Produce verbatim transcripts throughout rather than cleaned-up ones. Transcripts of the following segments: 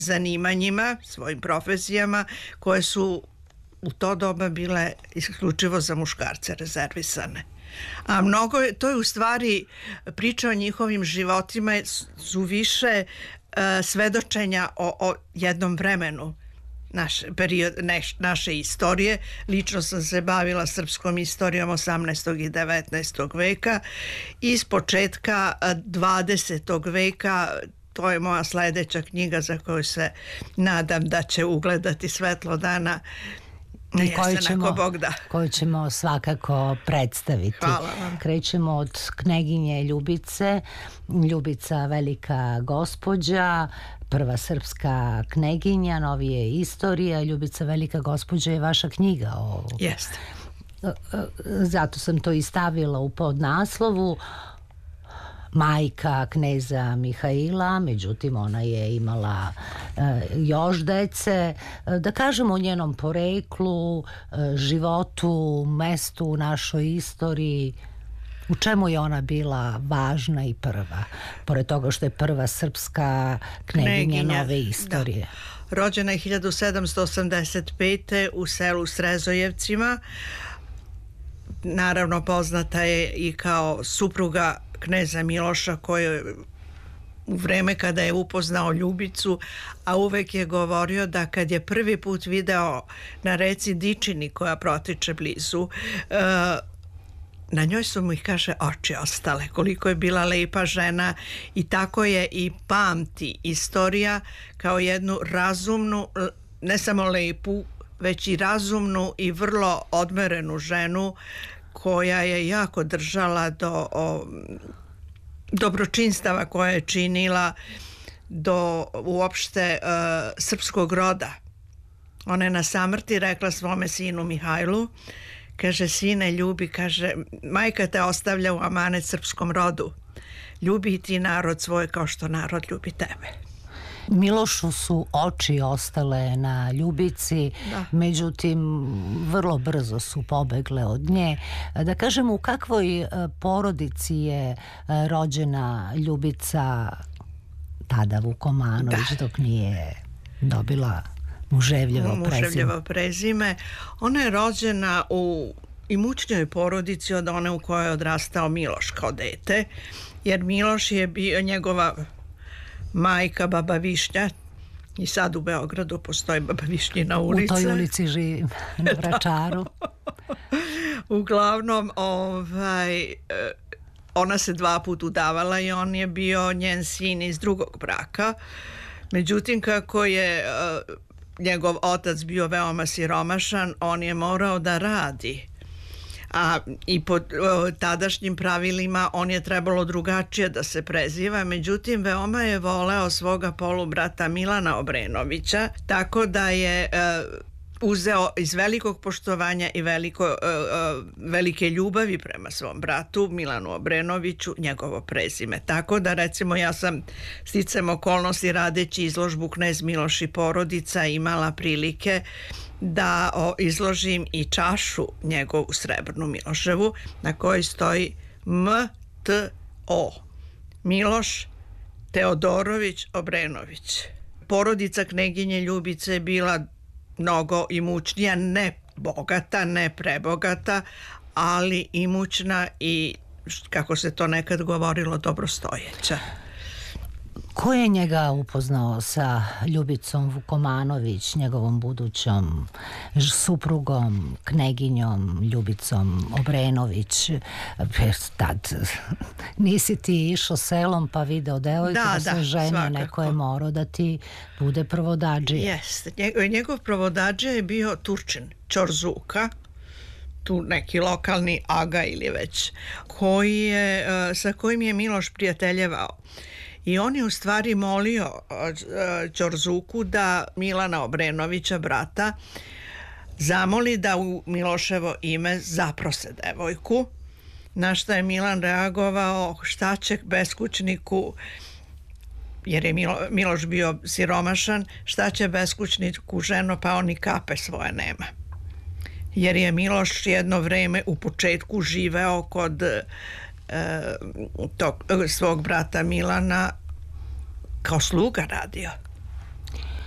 zanimanjima, svojim profesijama koje su u to doba bile isključivo za muškarce rezervisane. A mnogo je, to je u stvari priča o njihovim životima su više uh, svedočenja o, o jednom vremenu naše, period, neš, naše istorije. Lično sam se bavila srpskom istorijom osamnaestog i devetnaestog veka i s početka dvadesetog veka. To je moja sledeća knjiga za koju se nadam da će ugledati svetlo dana. I koju ćemo, koju ćemo svakako predstaviti. Hvala vam. Krećemo od kneginje Ljubice. Ljubica velika gospođa, prva srpska kneginja, novije istorija. Ljubica velika gospođa je vaša knjiga. O... Jeste. Zato sam to i stavila u podnaslovu. Majka kneza Mihaila, međutim ona je imala e, još dece. E, da kažemo o njenom poreklu, e, životu, mestu u našoj istoriji, u čemu je ona bila važna i prva, pored toga što je prva srpska kneginja, kneginja nove istorije. Da. Rođena je hiljadu sedamsto osamdeset pete. u selu Srezojevcima. Naravno poznata je i kao supruga kneza Miloša, koji je u vreme kada je upoznao Ljubicu, a uvek je govorio da kad je prvi put video na reci Dičini koja protiče blizu, na njoj su mu ih, kaže, oči ostale, koliko je bila lepa žena, i tako je i pamti istorija kao jednu razumnu, ne samo lepu, već i razumnu i vrlo odmerenu ženu koja je jako držala do o, dobročinstava koje je činila, do uopšte uh, srpskog roda. Ona je na samrti rekla svome sinu Mihajlu, kaže, sine, ljubi, kaže, majka te ostavlja u amanet srpskom rodu. Ljubi ti narod svoj kao što narod ljubi tebe. Milošu su oči ostale na Ljubici, da. Međutim vrlo brzo su pobegle od nje. Da kažem, u kakvoj porodici je rođena Ljubica, tada Vukomanović, da. Dok nije dobila muževljevo prezime? Muževljevo prezime. Ona je rođena u imućnjoj porodici od one u kojoj je odrastao Miloš kao dete, jer Miloš je bio njegova majka, baba Višnja, i sad u Beogradu postoji baba Višnjina ulica. U toj ulici živim, na Vračaru. Uglavnom, ovaj, ona se dva put udavala i on je bio njen sin iz drugog braka. Međutim, kako je uh, njegov otac bio veoma siromašan, on je morao da radi. A i po o, tadašnjim pravilima on je trebalo drugačije da se preziva, međutim veoma je voleo svoga polubrata Milana Obrenovića, tako da je e, uzeo iz velikog poštovanja i veliko, e, e, velike ljubavi prema svom bratu Milanu Obrenoviću njegovo prezime. Tako da, recimo, ja sam sticam okolnosti radeći izložbu Knez Miloš i porodica imala prilike da o, izložim i čašu njegovu srebrnu Miloševu na kojoj stoji M T O, Miloš Teodorović Obrenović. Porodica kneginje Ljubice je bila mnogo imućnija, ne bogata, ne prebogata, ali imućna i, kako se to nekad govorilo, dobrostojeća. Ko je njega upoznao sa Ljubicom Vukomanović, njegovom budućom suprugom, kneginjom Ljubicom Obrenović? Tad nisi ti išao selom pa video devojku da, da se da, ženio, svakako. Neko je morao da ti bude provodadžija. Jeste, njegov, njegov provodadžija je bio Turčin, Ćorzuka, tu neki lokalni aga ili već, koji je, sa kojim je Miloš prijateljevao. I on je u stvari molio Ćorzuku da Milana Obrenovića, brata, zamoli da u Miloševo ime zaprose devojku, na što je Milan reagovao, šta će beskućniku, jer je Milo, Miloš bio siromašan, šta će beskućniku ženo, pa on ni kape svoje nema. Jer je Miloš jedno vreme u početku živeo kod tog svog brata Milana, kao sluga radio.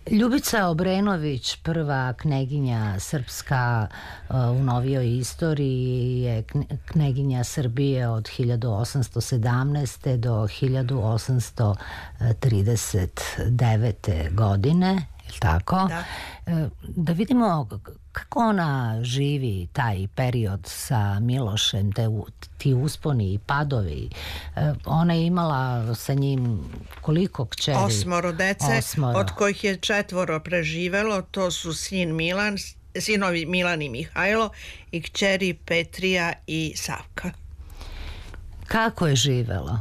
Ljubica Obrenović, prva kneginja srpska u novijoj istoriji, je kneginja Srbije od hiljadu osamsto sedamnaeste. do hiljadu osamsto trideset devete. godine, je li tako? Da. Da vidimo kako ona živi taj period sa Milošem, te, ti usponi i padovi. Ona je imala sa njim koliko kćeri? Osmoro dece, Osmoro. Od kojih je četvoro preživelo. To su sin Milan, sinovi Milan i Mihajlo i kćeri Petrija i Savka. Kako je živela?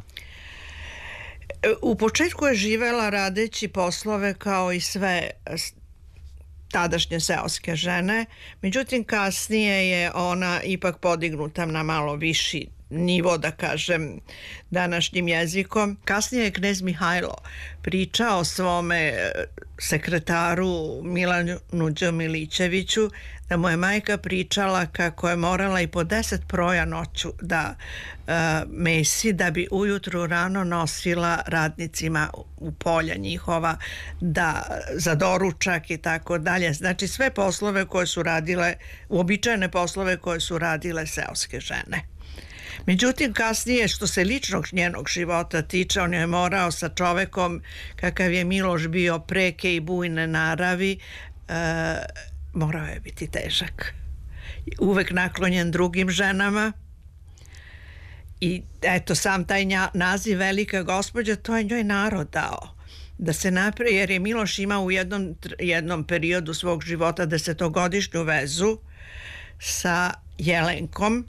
U početku je živela radeći poslove kao i sve tadašnje seoske žene, međutim kasnije je ona ipak podignuta na malo viši nivo, da kažem današnjim jezikom. Kasnije je knez Mihajlo pričao svome sekretaru Milanu Đomilićeviću da mu je majka pričala kako je morala i po deset proja noću da uh, mesi, da bi ujutru rano nosila radnicima u polja njihova da za doručak i tako dalje. Znači sve poslove koje su radile, uobičajene poslove koje su radile seoske žene. Međutim, kasnije, što se ličnog njenog života tiče, on je morao sa čovekom kakav je Miloš bio, preke i bujne naravi, e, morao je biti težak. Uvek naklonjen drugim ženama. I eto, sam taj nja, naziv velika gospođa, to je njoj narod dao. Da se napre, jer je Miloš imao u jednom, jednom periodu svog života desetogodišnju vezu sa Jelenkom,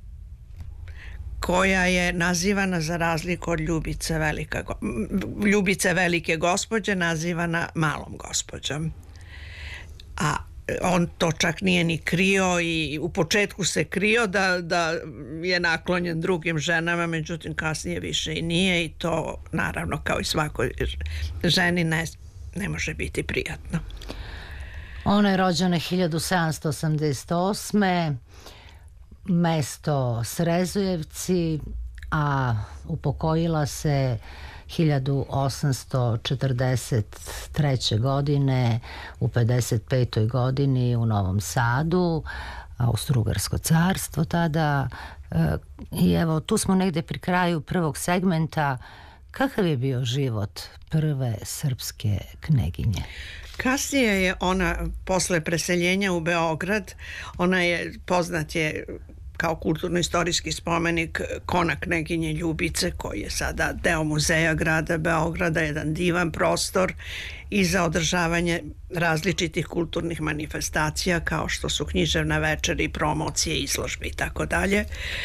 koja je nazivana, za razliku od Ljubice, velika, Ljubice velike gospođe, nazivana malom gospođom. A on to čak nije ni krio i u početku se krio da, da je naklonjen drugim ženama, međutim kasnije više i nije, i to naravno kao i svakoj ženi ne, ne može biti prijatno. Ona je rođena hiljadu sedamsto osamdeset osme. mesto Srezujevci, a upokojila se hiljadu osamsto četrdeset treće. godine, u pedeset petoj. godini u Novom Sadu, Austro-Ugarsko carstvo tada. I evo, tu smo negde pri kraju prvog segmenta. Kakav je bio život prve srpske kneginje? Kasnije je ona, posle preseljenja u Beograd, ona je, poznat je kao kulturno-istorijski spomenik kona kneginje Ljubice, koji je sada deo muzeja grada Beograda, jedan divan prostor i za održavanje različitih kulturnih manifestacija kao što su književna večeri, promocije, izložbe i tako dalje.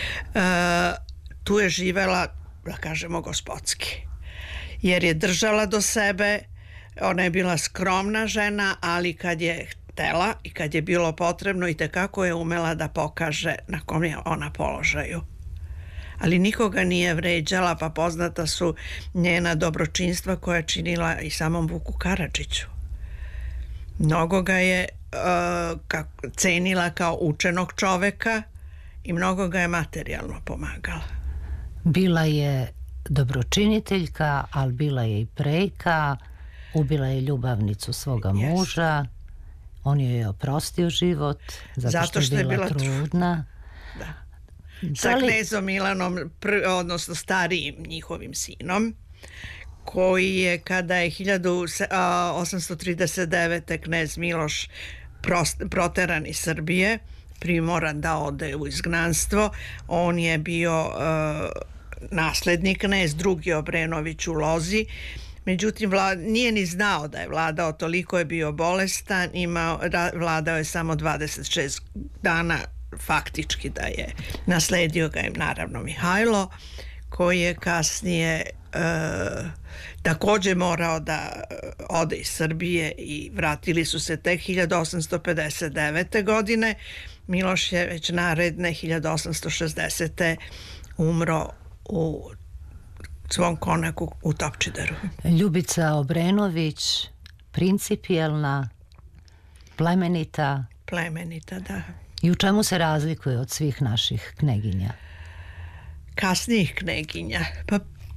Tu je živela, da kažemo, gospodski, jer je držala do sebe. Ona je bila skromna žena, ali kad je htela i kad je bilo potrebno, i tekako je umela da pokaže na kom je ona položaju. Ali nikoga nije vređala, pa poznata su njena dobročinstva koja je činila i samom Vuku Karadžiću. Mnogo ga je uh, ka, cenila kao učenog čoveka i mnogo ga je materijalno pomagala. Bila je dobročiniteljka, ali bila je i prejka. Ubila je ljubavnicu svoga muža. On joj je oprostio život zato, zato što je bila, bila trudna. Da. Sa da li... knezom Milanom, pr, odnosno starijim njihovim sinom, koji je, kada je hiljadu osamsto trideset devete. knez Miloš prost, proteran iz Srbije, primoran da ode u izgnanstvo, on je bio uh, naslednik knez, drugi Obrenović u lozi. Međutim, vlad, nije ni znao da je vladao, toliko je bio bolestan, imao, ra, vladao je samo dvadeset šest dana, faktički da je nasledio ga je naravno Mihajlo, koji je kasnije e, također morao da ode iz Srbije i vratili su se tek hiljadu osamsto pedeset devete. godine. Miloš je već naredne hiljadu osamsto šezdesete. umro u svom konaku u Topčideru. Ljubica Obrenović, principijelna, plemenita. Plemenita, da. I u čemu se razlikuje od svih naših kneginja? Kasnijih kneginja? Pa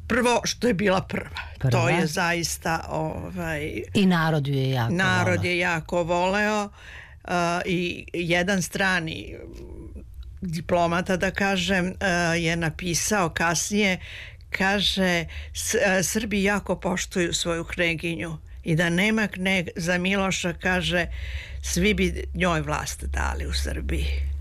Prvo što je bila prva. Prva. To je zaista ovaj, i narod ju je jako narod voleo. je jako voleo uh, i jedan strani diplomata, da kažem, uh, je napisao kasnije, kaže S- uh, Srbi jako poštuju svoju kneginju i da nema kneg za Miloša, kaže, svi bi njoj vlast dali u Srbiji.